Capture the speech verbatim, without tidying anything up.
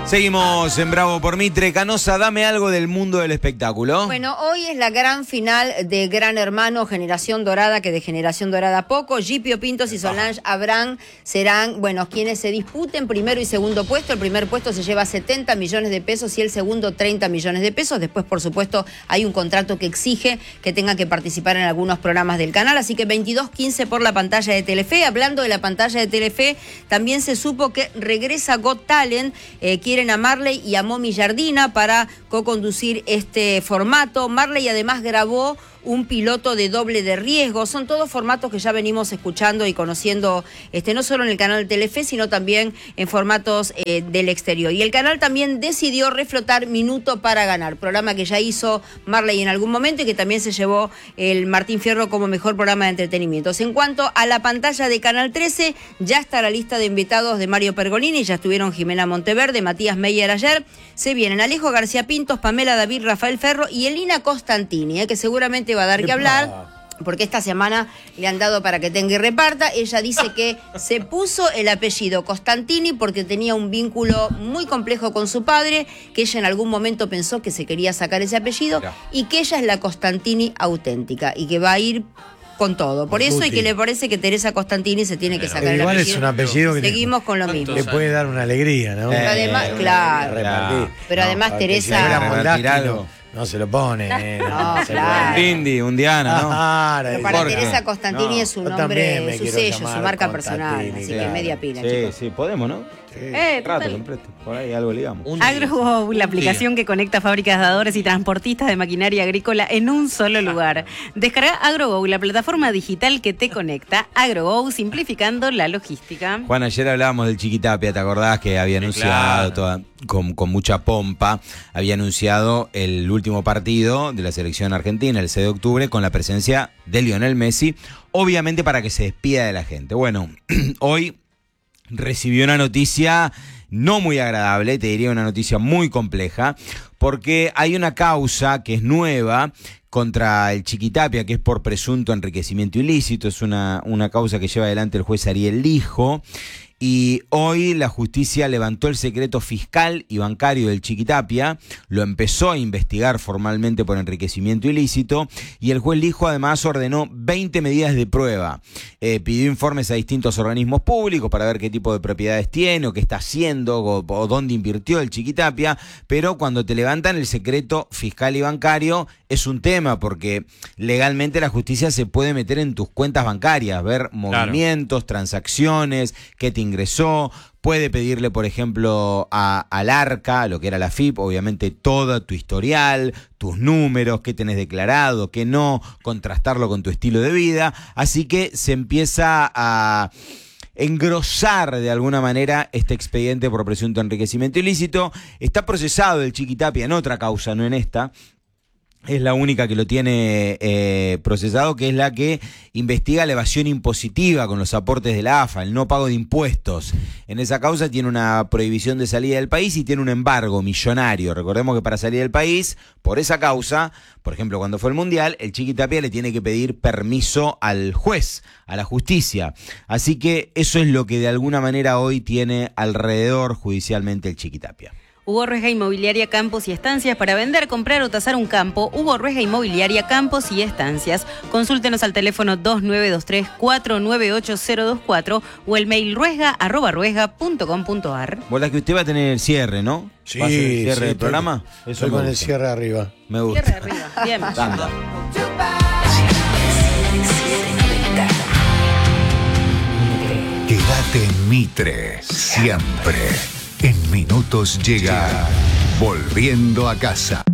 Seguimos en Bravo por Mitre. Canosa, dame algo del mundo del espectáculo. Bueno, hoy es la gran final de Gran Hermano Generación Dorada, que de Generación Dorada poco. Gipio Pintos y Solange Abraham serán, bueno, quienes se disputen primero y segundo puesto. El primer puesto se lleva setenta millones de pesos y el segundo treinta millones de pesos. Después, por supuesto, hay un contrato que exige que tengan que participar en algunos programas del canal. Así que veintidós quince por la pantalla de Telefe. Hablando de la pantalla de Telefe, también se supo que regresa Got Talent. Eh, quiere a Marley y a Momi Jardina para co-conducir este formato. Marley además grabó un piloto de doble de riesgo. Son todos formatos que ya venimos escuchando y conociendo, este, no solo en el canal de Telefe, sino también en formatos eh, del exterior. Y el canal también decidió reflotar Minuto para Ganar, programa que ya hizo Marley en algún momento y que también se llevó el Martín Fierro como mejor programa de entretenimiento. En cuanto a la pantalla de Canal trece, ya está la lista de invitados de Mario Pergolini, ya estuvieron Jimena Monteverde, Matías Meyer ayer, se vienen Alejo García Pintos, Pamela David, Rafael Ferro y Elina Costantini, eh, que seguramente va a dar que hablar, porque esta semana le han dado para que tenga y reparta. Ella dice que se puso el apellido Costantini porque tenía un vínculo muy complejo con su padre, que ella en algún momento pensó que se quería sacar ese apellido y que ella es la Costantini auténtica y que va a ir con todo. Por eso, y que le parece que Teresa Costantini se tiene que sacar el apellido. Igual es un apellido que seguimos con lo mismo. Le puede dar una alegría, ¿no? Pero además, Eh, claro, repartir. pero además No, Teresa... no, no se lo pone. Eh, No, no se claro. lo- Un Dindy, un Diana, ¿no? Claro, Pero para Jorge. Teresa Costantini No. es su Yo también me nombre, su quiero sello, su llamar marca Constantini, personal. Así que claro. media pila, Sí, chicos. sí, podemos, ¿no? Eh, Rato, total. siempre, por ahí algo ligamos. AgroGo, la aplicación que conecta fábricas de dadores y transportistas de maquinaria agrícola en un solo lugar. Descarga AgroGo, la plataforma digital que te conecta. AgroGo, simplificando la logística. Juan, ayer hablábamos del Chiquitapia, ¿te acordás? Que había anunciado, claro. toda, con, con mucha pompa, había anunciado el último partido de la selección argentina, el seis de octubre, con la presencia de Lionel Messi, obviamente para que se despida de la gente. Bueno, hoy recibió una noticia no muy agradable, te diría una noticia muy compleja, porque hay una causa que es nueva contra el Chiquitapia, que es por presunto enriquecimiento ilícito. Es una, una causa que lleva adelante el juez Ariel Lijo. Y hoy la justicia levantó el secreto fiscal y bancario del Chiquitapia, lo empezó a investigar formalmente por enriquecimiento ilícito y el juez Lijo además ordenó veinte medidas de prueba. Eh, pidió informes a distintos organismos públicos para ver qué tipo de propiedades tiene o qué está haciendo o, o dónde invirtió el Chiquitapia, pero cuando te levantan el secreto fiscal y bancario es un tema porque legalmente la justicia se puede meter en tus cuentas bancarias, ver movimientos, claro, transacciones, qué te ingresó, puede pedirle, por ejemplo, a, al ARCA, lo que era la F I P, obviamente todo tu historial, tus números, qué tenés declarado, qué no, contrastarlo con tu estilo de vida, así que se empieza a engrosar de alguna manera este expediente por presunto enriquecimiento ilícito. Está procesado el Chiquitapia en otra causa, no en esta. Es la única que lo tiene eh, procesado, que es la que investiga la evasión impositiva con los aportes de la A F A, el no pago de impuestos. En esa causa tiene una prohibición de salida del país y tiene un embargo millonario. Recordemos que para salir del país, por esa causa, por ejemplo, cuando fue el Mundial, el Chiquitapia le tiene que pedir permiso al juez, a la justicia. Así que eso es lo que de alguna manera hoy tiene alrededor judicialmente el Chiquitapia. Hugo Ruesga Inmobiliaria Campos y Estancias. Para vender, comprar o tasar un campo, Hugo Ruesga Inmobiliaria Campos y Estancias. Consúltenos al teléfono dos nueve dos tres, cuatro nueve ocho cero dos cuatro o el mail ruesga arroba ruesga punto com punto ar. Vos la que usted va a tener el cierre, ¿no? Sí, ¿Va a ser el cierre sí, del estoy- programa? Estoy Eso me con el gusta. cierre arriba. Me gusta. Cierre arriba. Bien. Anda. Quédate en Mitre, siempre. En minutos llega Volviendo a Casa.